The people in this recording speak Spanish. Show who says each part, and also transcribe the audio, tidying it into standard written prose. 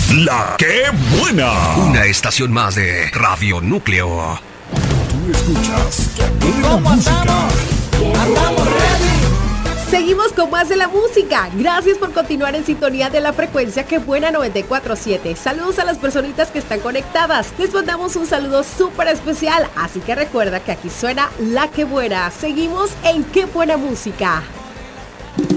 Speaker 1: La que buena.
Speaker 2: Una estación más de Radio Núcleo.
Speaker 1: Tú escuchas Que buena
Speaker 3: ¿Cómo
Speaker 1: música.
Speaker 3: ¡Andamos ready!
Speaker 4: Seguimos con más de la música. Gracias por continuar en sintonía de la frecuencia Que Buena 94.7. Saludos a las personitas que están conectadas. Les mandamos un saludo súper especial. Así que recuerda que aquí suena La Que Buena. Seguimos en Qué Buena Música.